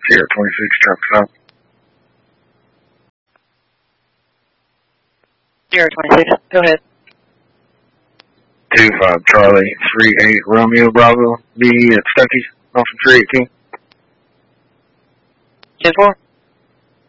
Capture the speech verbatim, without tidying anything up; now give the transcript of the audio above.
Sierra twenty-six, traffic stop. Sierra twenty-six, go ahead. two five Charlie, three eight Romeo Bravo, B at Stuckey, off of three eighteen. ten four?